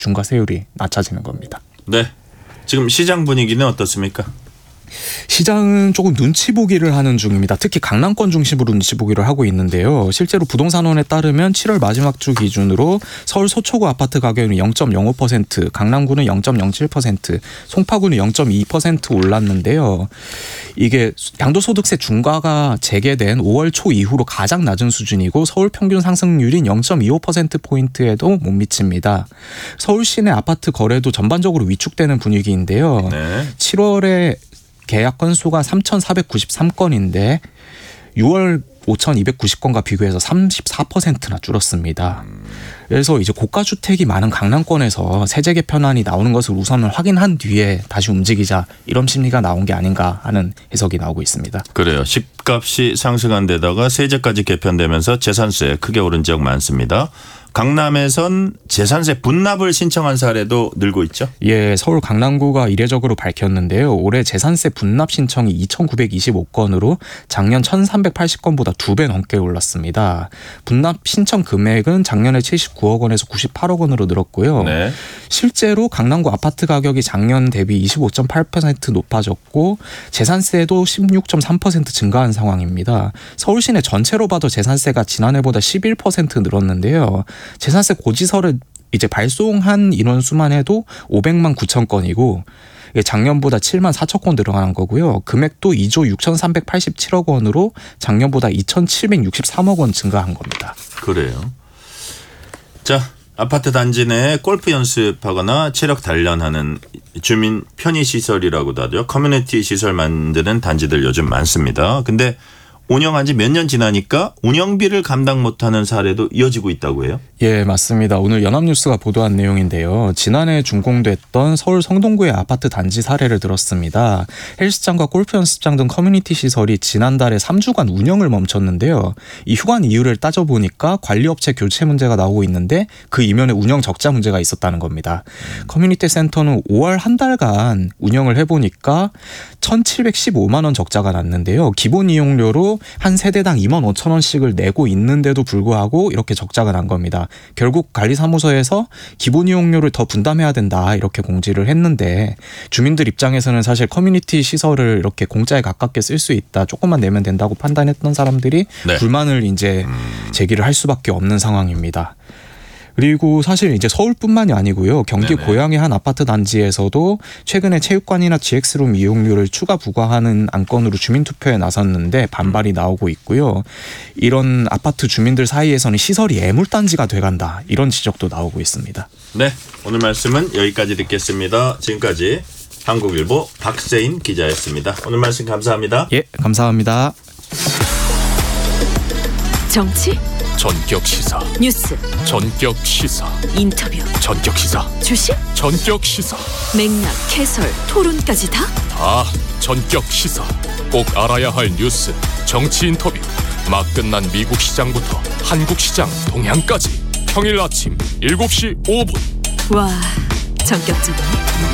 중과세율이 낮아지는 겁니다. 네. 지금 시장 분위기는 어떻습니까? 시장은 조금 눈치 보기를 하는 중입니다. 특히 강남권 중심으로 눈치 보기를 하고 있는데요. 실제로 부동산원에 따르면 7월 마지막 주 기준으로 서울 서초구 아파트 가격은 0.05%, 강남구는 0.07%, 송파구는 0.2% 올랐는데요. 이게 양도소득세 중과가 재개된 5월 초 이후로 가장 낮은 수준이고 서울 평균 상승률인 0.25%포인트에도 못 미칩니다. 서울 시내 아파트 거래도 전반적으로 위축되는 분위기인데요. 네. 7월에 계약 건수가 3,493건인데 6월 5,290건과 비교해서 34%나 줄었습니다. 그래서 이제 고가주택이 많은 강남권에서 세제 개편안이 나오는 것을 우선 확인한 뒤에 다시 움직이자 이런 심리가 나온 게 아닌가 하는 해석이 나오고 있습니다. 그래요. 집값이 상승한 데다가 세제까지 개편되면서 재산세 크게 오른 지역 많습니다. 강남에선 재산세 분납을 신청한 사례도 늘고 있죠? 예, 서울 강남구가 이례적으로 밝혔는데요. 올해 재산세 분납 신청이 2,925건으로 작년 1,380건보다 2배 넘게 올랐습니다. 분납 신청 금액은 작년에 79억 원에서 98억 원으로 늘었고요. 네. 실제로 강남구 아파트 가격이 작년 대비 25.8% 높아졌고 재산세도 16.3% 증가한 상황입니다. 서울 시내 전체로 봐도 재산세가 지난해보다 11% 늘었는데요. 재산세 고지서를 이제 발송한 인원 수만 해도 500만 9천 건이고 작년보다 7만 4천 건 늘어난 거고요. 금액도 2조 6,387억 원으로 작년보다 2,763억 원 증가한 겁니다. 그래요. 자, 아파트 단지 내에 골프 연습하거나 체력 단련하는 주민 편의시설이라고도 하죠. 커뮤니티 시설 만드는 단지들 요즘 많습니다. 근데 운영한 지 몇 년 지나니까 운영비를 감당 못하는 사례도 이어지고 있다고 해요? 예, 맞습니다. 오늘 연합뉴스가 보도한 내용인데요. 지난해 준공됐던 서울 성동구의 아파트 단지 사례를 들었습니다. 헬스장과 골프 연습장 등 커뮤니티 시설이 지난달에 3주간 운영을 멈췄는데요. 이 휴관 이유를 따져보니까 관리업체 교체 문제가 나오고 있는데 그 이면에 운영 적자 문제가 있었다는 겁니다. 커뮤니티 센터는 5월 한 달간 운영을 해보니까 1,715만 원 적자가 났는데요. 기본 이용료로 한 세대당 2만 5천 원씩을 내고 있는데도 불구하고 이렇게 적자가 난 겁니다. 결국 관리사무소에서 기본 이용료를 더 분담해야 된다 이렇게 공지를 했는데 주민들 입장에서는 사실 커뮤니티 시설을 이렇게 공짜에 가깝게 쓸 수 있다. 조금만 내면 된다고 판단했던 사람들이 네. 불만을 이제 제기를 할 수밖에 없는 상황입니다. 그리고 사실 이제 서울뿐만이 아니고요. 경기 네네. 고양의 한 아파트 단지에서도 최근에 체육관이나 GX룸 이용료를 추가 부과하는 안건으로 주민투표에 나섰는데 반발이 나오고 있고요. 이런 아파트 주민들 사이에서는 시설이 애물단지가 돼간다. 이런 지적도 나오고 있습니다. 네, 오늘 말씀은 여기까지 듣겠습니다. 지금까지 한국일보 박세인 기자였습니다. 오늘 말씀 감사합니다. 예, 감사합니다. 정치, 전격 시사, 뉴스, 전격 시사, 인터뷰, 전격 시사, 주식, 전격 시사, 맥락, 해설, 토론까지 다 다 전격 시사. 꼭 알아야 할 뉴스, 정치 인터뷰, 막 끝난 미국 시장부터 한국 시장 동향까지 평일 아침 7시 5분. 와, 전격적이네.